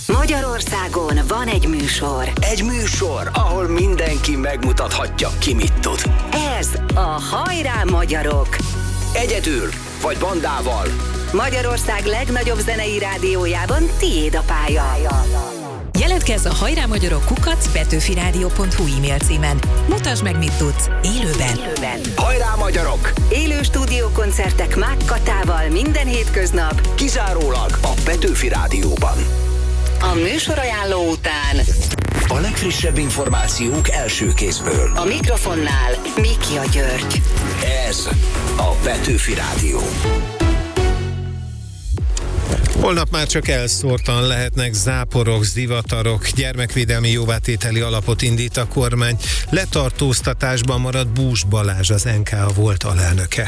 Magyarországon van egy műsor. Egy műsor, ahol mindenki megmutathatja, ki mit tud. Ez a Hajrá Magyarok. Egyedül vagy bandával. Magyarország legnagyobb zenei rádiójában tiéd a pálya. Jelentkezz a Hajrá Magyarok @petőfiradio.hu e-mail címen. Mutasd meg, mit tudsz élőben. Hajrá Magyarok! Élő stúdiókoncertek Mák Katával minden hétköznap. Kizárólag a Petőfi Rádióban. A műsorajánló után A legfrissebb információk első kézből. a mikrofonnál Mikia György. Ez a Petőfi Rádió. Holnap már csak elszórtan lehetnek záporok, zivatarok, gyermekvédelmi jóvátételi alapot indít a kormány. Letartóztatásban marad Bús Balázs, az NKA volt alelnöke.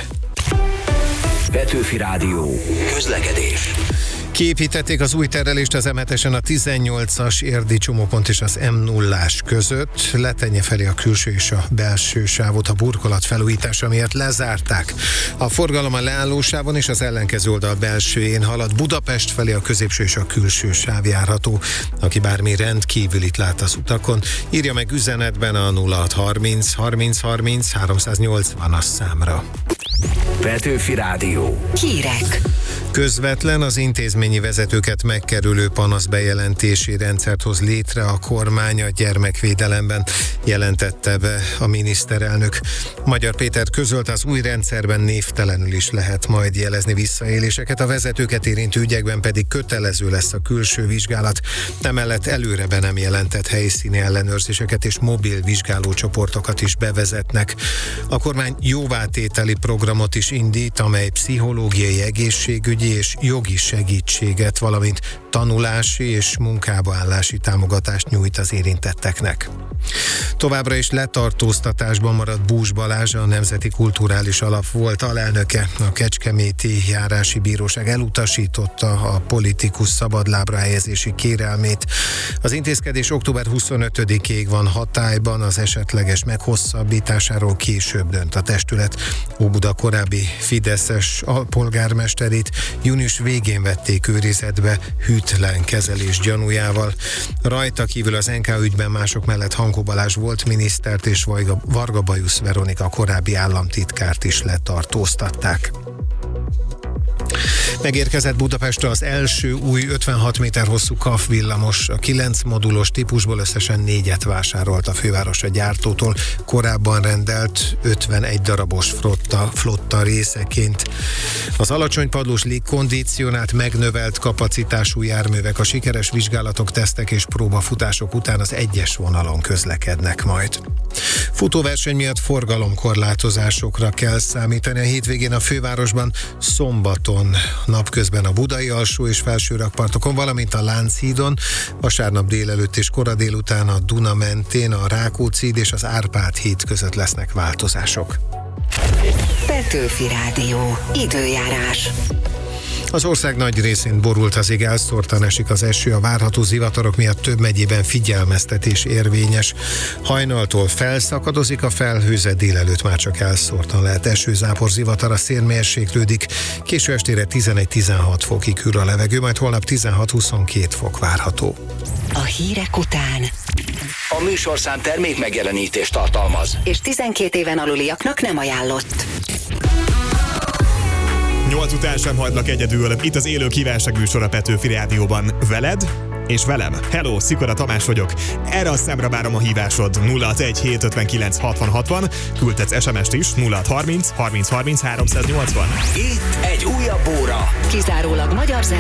Petőfi Rádió. Közlekedés. Kiépítették az új terelést az M7-esen a 18-as érdi csomópont és az M0-ás között. Letenye felé a külső és a belső sávot a burkolat felújítása miatt lezárták. A forgalom a leállósávon és az ellenkező oldal belsőjén halad. Budapest felé a középső és a külső sáv járható. Aki bármi rendkívülit lát az utakon, írja meg üzenetben a 0630 30 30 380-as számra. Petőfi Rádió. Hírek. Közvetlen az intézményi vezetőket megkerülő panasz bejelentési rendszert hoz létre a kormány a gyermekvédelemben, jelentette be a miniszterelnök. Magyar Péter közölte, az új rendszerben névtelenül is lehet majd jelezni visszaéléseket, a vezetőket érintő ügyekben pedig kötelező lesz a külső vizsgálat. Emellett előre be nem jelentett helyszíni ellenőrzéseket és mobil vizsgálócsoportokat is bevezetnek. A kormány jóvátételi programot is indít, amely pszichológiai, egészségügyi és jogi segítséget, valamint tanulási és munkába állási támogatást nyújt az érintetteknek. Továbbra is letartóztatásban marad Bús Balázs, a Nemzeti Kulturális Alap volt alelnöke. A Kecskeméti Járási Bíróság elutasította a politikus szabadlábra helyezési kérelmét. Az intézkedés október 25-ig van hatályban, az esetleges meghosszabbításáról később dönt a testület. Óbuda korábbi fideszes polgármesterét június végén vették őrizetbe hűtlen kezelés gyanújával. Rajta kívül az NK ügyben mások mellett Hankó Balázs volt minisztert és Varga Bajusz Veronika korábbi államtitkárt is letartóztatták. Megérkezett Budapestre az első új 56 méter hosszú KAF villamos. A 9 modulos típusból összesen 4-et vásárolt a főváros a gyártótól, korábban rendelt 51 darabos flotta részeként. Az alacsony padlós légkondicionált, megnövelt kapacitású járművek a sikeres vizsgálatok, tesztek és próbafutások után az egyes vonalon közlekednek majd. Futóverseny miatt forgalomkorlátozásokra kell számítani a hétvégén a fővárosban, szombaton napközben a budai alsó és felső rakpartokon, valamint a Lánchídon, vasárnap délelőtt és kora délután a Duna mentén, a Rákóczi híd és az Árpád híd között lesznek változások. Petőfi Rádió. Időjárás. Az ország nagy részén borult az ég, elszórtan esik az eső, a várható zivatarok miatt több megyében figyelmeztetés érvényes. Hajnaltól felszakadozik a felhőzet, délelőtt már csak elszórtan lehet eső, zápor, zivatar, a szél mérséklődik, késő estére 11-16 fokig hűl a levegő, majd holnap 16-22 fok várható. A hírek után. A műsorszám termék megjelenítést tartalmaz. És 12 éven aluliaknak nem ajánlott. 8 után sem hagylak egyedül. Itt az élő kívánságműsor a Petőfi Rádióban. Veled és velem. Hello, Szikora Tamás vagyok. Erre a számra várom a hívásod. 061 759 60 60. Küldhetsz SMS-t is 0630 30 30 380. Itt egy újabb óra. Kizárólag magyar